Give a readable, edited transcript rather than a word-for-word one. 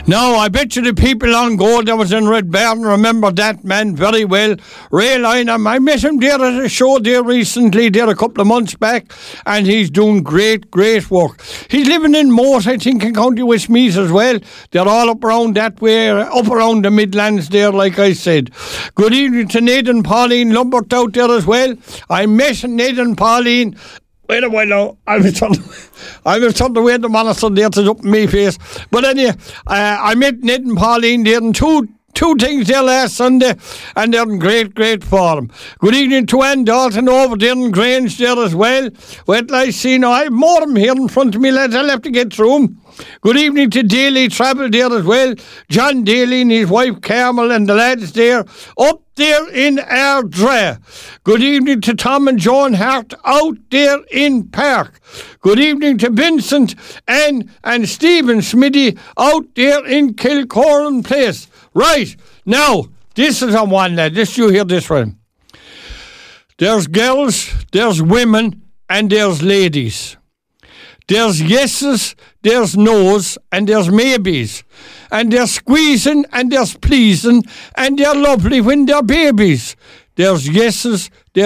Now, I bet you the people on Gold that was in Red Barn remember that man very well. Ray Lynham, I met him there at a show there recently, there a couple of months back, and he's doing great work. He's living in Moat, I think, in County Westmeath as well. They're all up around that way, up around the Midlands there, like I said. Good evening to Nathan Pauline Lumbert out there as well. I met Nathan Pauline. Wait a while now, I was trying to wait the monitor there to up my face. But anyway, I met Ned and Pauline there and two things there last Sunday, and they're in great form. Good evening to Ann Dalton over there in Grange there as well. Wait till I see now, I have more of them here in front of me, lads. I'll have to get through them. Good evening to Daly Travel there as well. John Daly and his wife Carmel and the lads there up there in Ardra. Good evening to Tom and Joan Hart out there in Park. Good evening to Vincent and Stephen Smitty out there in Kilcorn Place. Right, now, this is a one, lad. You hear this one. There's girls, there's women, and there's ladies. There's yeses, there's no's, and there's maybes. And they're squeezing, and there's pleasing, and they're lovely when they're babies. There's yeses,